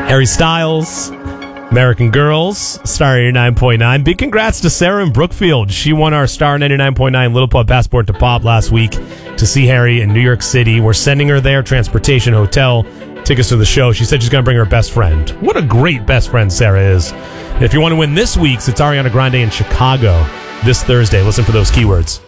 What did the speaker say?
Harry Styles, American Girls, Star 89.9. Big congrats to Sarah in Brookfield. She won our Star 99.9 Little Pub Passport to Pop last week to see Harry in New York City. We're sending her there, transportation, hotel, tickets to the show. She said she's going to bring her best friend. What a great best friend Sarah is. And if you want to win this week's, it's Ariana Grande in Chicago this Thursday. Listen for those keywords.